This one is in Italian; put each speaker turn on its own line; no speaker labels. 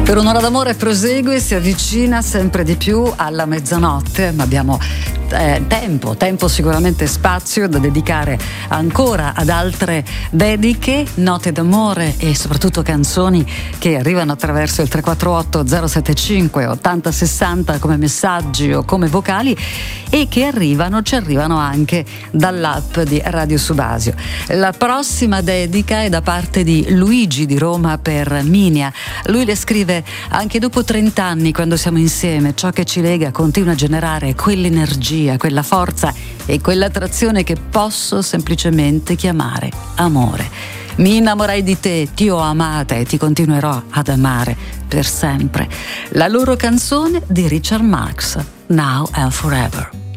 Per un'ora d'amore prosegue, si avvicina sempre di più alla mezzanotte, ma abbiamo tempo, sicuramente spazio da dedicare ancora ad altre dediche, note d'amore e soprattutto canzoni che arrivano attraverso il 348 075 8060 come messaggi o come vocali e che ci arrivano anche dall'app di Radio Subasio. La prossima dedica è da parte di Luigi di Roma per Minia. Lui le scrive: anche dopo 30 anni, quando siamo insieme, ciò che ci lega continua a generare quell'energia, quella forza e quell'attrazione che posso semplicemente chiamare amore. Mi innamorai di te, ti ho amata e ti continuerò ad amare per sempre. La loro canzone di Richard Marx, Now and Forever.